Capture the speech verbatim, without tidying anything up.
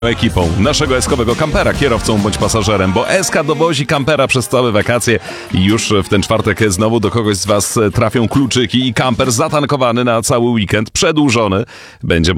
ekipą naszego eskowego kampera, kierowcą bądź pasażerem, bo Eska dowozi kampera przez całe wakacje i już w ten czwartek znowu do kogoś z was trafią kluczyki i kamper zatankowany na cały weekend, przedłużony, będzie